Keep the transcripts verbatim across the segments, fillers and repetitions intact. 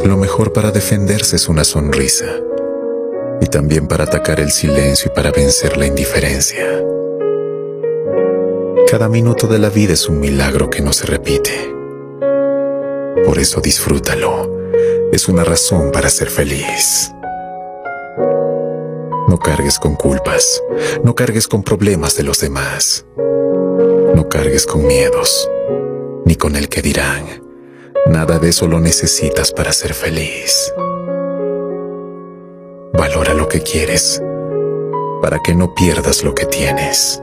Lo mejor para defenderse es una sonrisa, y también para atacar el silencio y para vencer la indiferencia. Cada minuto de la vida es un milagro que no se repite. Por eso disfrútalo. Es una razón para ser feliz. No cargues con culpas. No cargues con problemas de los demás. No cargues con miedos, ni con el que dirán. Nada de eso lo necesitas para ser feliz. Valora lo que quieres, para que no pierdas lo que tienes.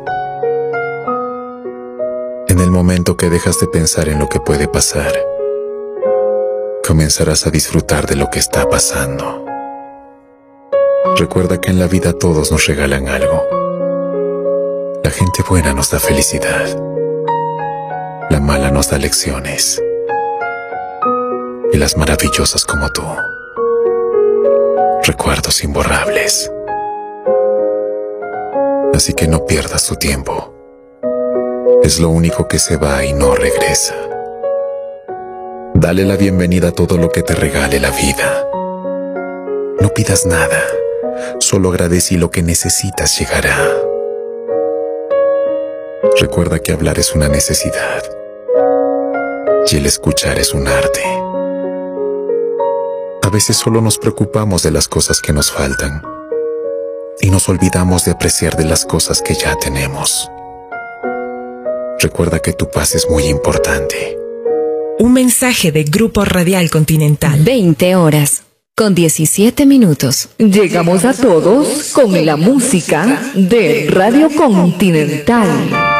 En el momento que dejas de pensar en lo que puede pasar, comenzarás a disfrutar de lo que está pasando. Recuerda que en la vida todos nos regalan algo. La gente buena nos da felicidad. La mala nos da lecciones. Y las maravillosas como tú, recuerdos imborrables. Así que no pierdas tu tiempo. Es lo único que se va y no regresa. Dale la bienvenida a todo lo que te regale la vida. No pidas nada, solo agradece y lo que necesitas llegará. Recuerda que hablar es una necesidad y el escuchar es un arte. A veces solo nos preocupamos de las cosas que nos faltan y nos olvidamos de apreciar de las cosas que ya tenemos. Recuerda que tu paz es muy importante. Un mensaje de Grupo Radial Continental. veinte horas con diecisiete minutos. Llegamos a todos con la música de Radio Continental.